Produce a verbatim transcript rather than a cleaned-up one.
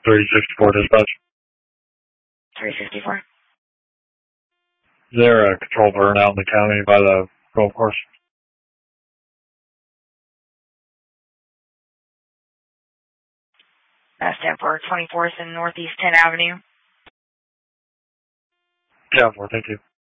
three sixty-four dispatch. three sixty-four. Is there a control burn out in the county by the golf course? That's ten for twenty-fourth and Northeast tenth Avenue. Yeah, four, thank you.